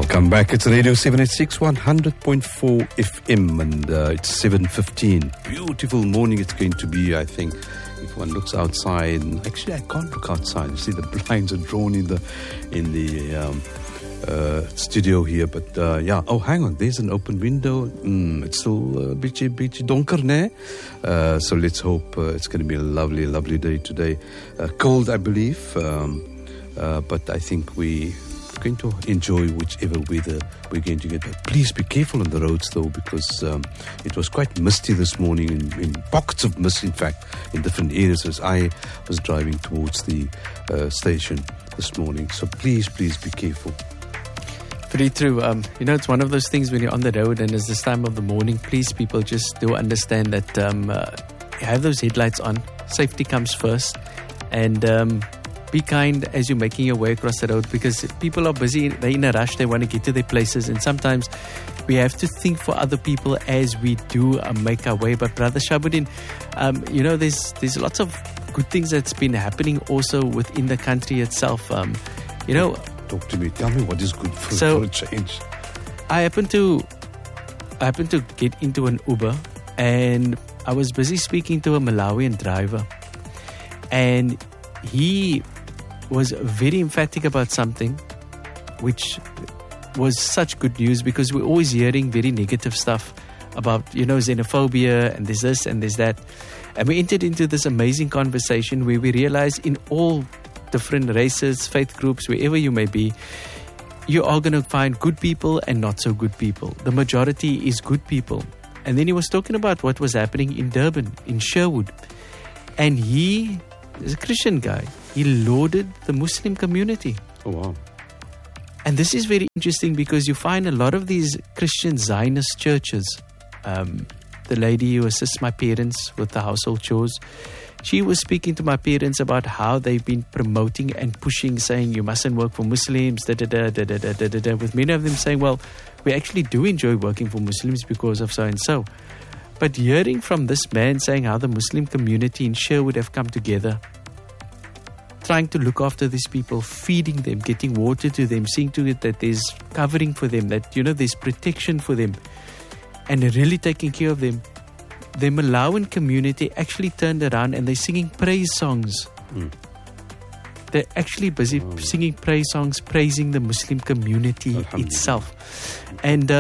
Welcome back. It's Radio 786 100.4 FM and it's 7:15. Beautiful morning it's going to be, I think. If one looks outside, actually I can't look outside. You see the blinds are drawn in the studio here, but yeah. Oh, hang on, there's an open window. It's still a bit donker, ne? So let's hope it's going to be a lovely, lovely day today. Cold, I believe, but I think we're going to enjoy whichever weather we're going to get. But please be careful on the roads, though, because it was quite misty this morning, in pockets of mist, in fact, in different areas as I was driving towards the station this morning. So please be careful. Pretty true. It's one of those things when you're on the road and it's this time of the morning, please, people, just do understand that you have those headlights on. Safety comes first. And be kind as you're making your way across the road, because people are busy, they're in a rush, they want to get to their places, and sometimes we have to think for other people as we do make our way. But Brother Shabuddin, there's lots of good things that's been happening also within the country itself. Talk to me. Tell me what is good for a change. I happened to get into an Uber, and I was busy speaking to a Malawian driver, and he was very emphatic about something, which was such good news, because we're always hearing very negative stuff about, xenophobia, and there's this and there's that. And we entered into this amazing conversation where we realized in all different races, faith groups, wherever you may be, you are going to find good people and not so good people. The majority is good people. And then he was talking about what was happening in Durban, in Sherwood. And he is a Christian guy. He lauded the Muslim community. Oh, wow. And this is very interesting, because you find a lot of these Christian Zionist churches. The lady who assists my parents with the household chores, she was speaking to my parents about how they've been promoting and pushing, saying you mustn't work for Muslims, with many of them saying, well, we actually do enjoy working for Muslims because of so and so. But hearing from this man saying how the Muslim community in Sherwood have come together, trying to look after these people, feeding them, getting water to them, seeing to it that there's covering for them, that, there's protection for them, and really taking care of them. The Malawian community actually turned around and they're singing praise songs. They're actually busy singing praise songs, praising the Muslim community itself. And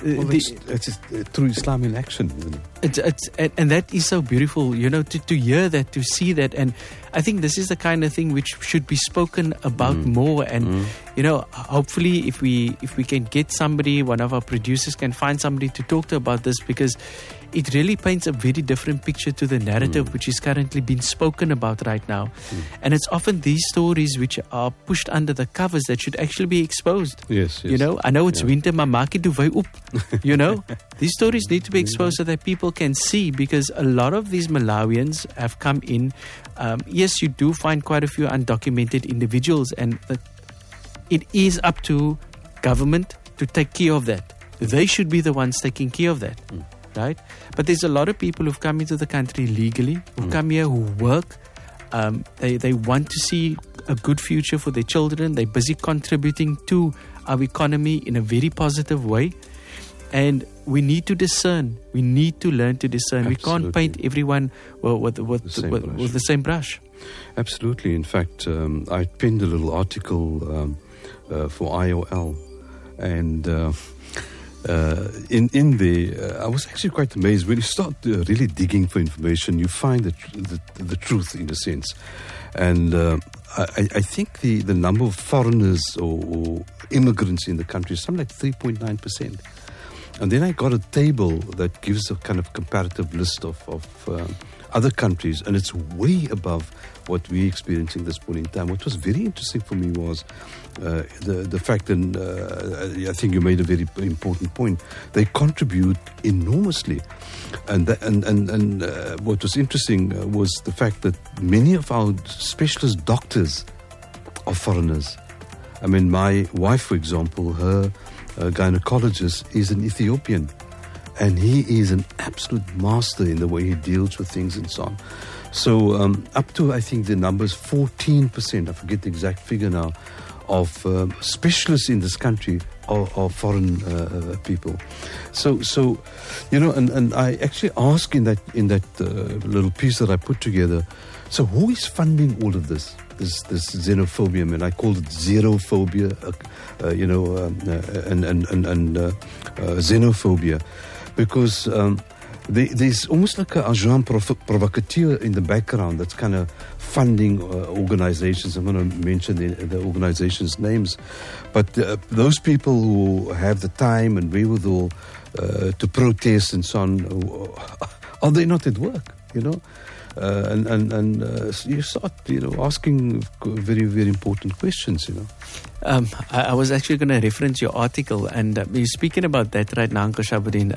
it's through Islam in action, isn't it? And that is so beautiful, to hear that, to see that. And I think this is the kind of thing which should be spoken about more. And hopefully if we can get somebody, one of our producers can find somebody to talk to about this, because it really paints a very different picture to the narrative which is currently being spoken about right now. And it's often these stories which are pushed under the covers that should actually be exposed. Yes. I know it's winter, maar maak dit wy op. These stories need to be exposed so that people can see, because a lot of these Malawians have come in. Yes, you do find quite a few undocumented individuals, and it is up to government to take care of that. They should be the ones taking care of that. Right? But there's a lot of people who've come into the country legally, who come here, who work. They want to see a good future for their children. They're busy contributing to our economy in a very positive way. And we need to discern. We need to learn to discern. Absolutely. We can't paint everyone with the same brush. Absolutely. In fact, I penned a little article for IOL, and in there, I was actually quite amazed. When you start really digging for information, you find the truth, in a sense. And I think the number of foreigners or immigrants in the country is something like 3.9%. And then I got a table that gives a kind of comparative list of other countries, and it's way above what we're experiencing this point in time. What was very interesting for me was the fact that I think you made a very important point. They contribute enormously, and what was interesting was the fact that many of our specialist doctors are foreigners. I mean, my wife, for example, her gynecologist is an Ethiopian, and he is an absolute master in the way he deals with things and so on. So up to, I think the number's 14%, I forget the exact figure now, of specialists in this country are foreign people. So and I actually ask in that little piece that I put together. So who is funding all of this xenophobia? I mean, I called it xerophobia, and xenophobia, because there's almost like an agent provocateur in the background that's kind of funding organizations. I'm going to mention the organizations' names, but those people who have the time and wherewithal to protest and so on, are they not at work? You start, asking very, very important questions, I was actually going to reference your article, and you're speaking about that right now, Uncle Shahabuddin.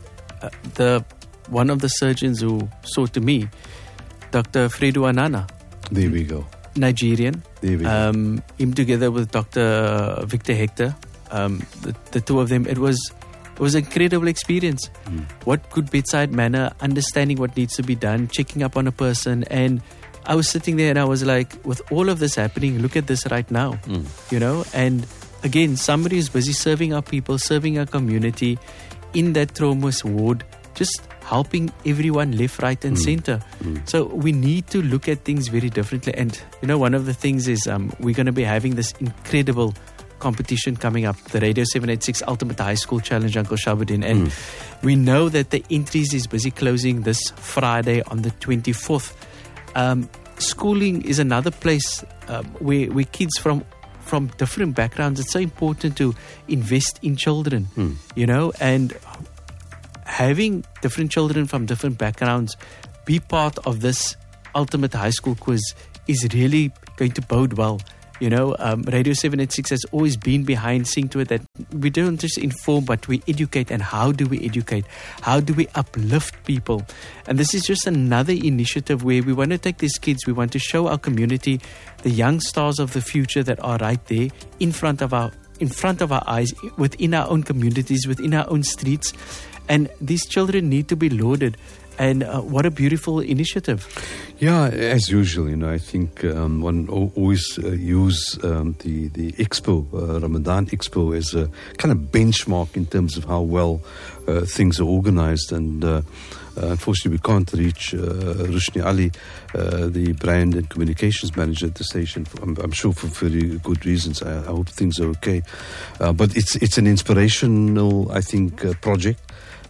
One of the surgeons who saw to me, Dr. Fredo Anana. There we go. Nigerian. There we go. Him together with Dr. Victor Hector. The two of them, it was an incredible experience. What good bedside manner, understanding what needs to be done, checking up on a person. And I was sitting there and I was like, with all of this happening, look at this right now, And again, somebody is busy serving our people, serving our community in that trauma ward, just helping everyone left, right and center. So we need to look at things very differently. And, one of the things is we're going to be having this incredible competition coming up, the Radio 786 Ultimate High School Challenge, Uncle Shahabuddin. And we know that the entries is busy closing this Friday on the 24th. Schooling is another place where kids from different backgrounds, it's so important to invest in children, and having different children from different backgrounds be part of this Ultimate High School Quiz is really going to bode well. Radio 786 has always been behind seeing to it that we don't just inform, but we educate. And how do we educate? How do we uplift people? And this is just another initiative where we want to take these kids, we want to show our community the young stars of the future that are right there in front of our eyes, within our own communities, within our own streets. And these children need to be lauded. And what a beautiful initiative. Yeah, as usual, I think one always use the Expo, Ramadan Expo, as a kind of benchmark in terms of how well things are organized. And unfortunately, we can't reach Rushni Ali, the brand and communications manager at the station. I'm sure for very good reasons. I hope things are okay. But it's an inspirational, I think, project.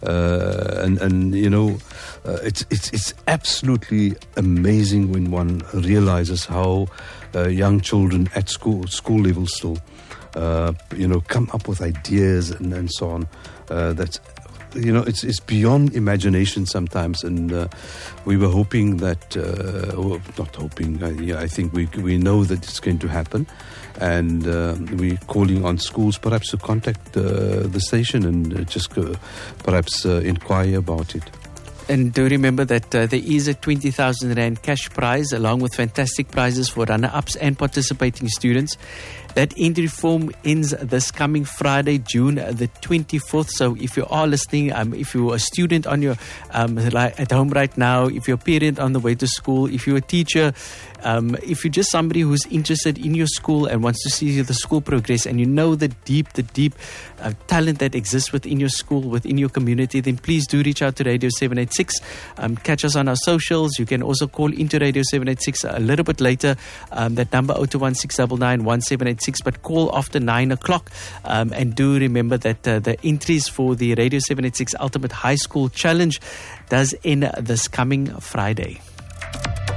It's absolutely amazing when one realizes how young children at school level still, come up with ideas and so on. That's, it's beyond imagination sometimes. And we were hoping that, not hoping, I think we know that it's going to happen. And we're calling on schools perhaps to contact the station and just perhaps inquire about it. And do remember that there is a 20,000 Rand cash prize along with fantastic prizes for runner-ups and participating students. That entry form ends this coming Friday, June the 24th. So if you are listening, if you're a student on your at home right now, if you're a parent on the way to school, if you're a teacher, if you're just somebody who's interested in your school and wants to see the school progress, and the deep talent that exists within your school, within your community, then please do reach out to Radio 786. Catch us on our socials. You can also call into Radio 786 a little bit later. That number 021-699-1786, but call after 9 o'clock. And do remember that the entries for the Radio 786 Ultimate High School Challenge does end this coming Friday.